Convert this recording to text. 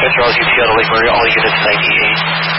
Charles, UTL to Lake Murray, all units 98.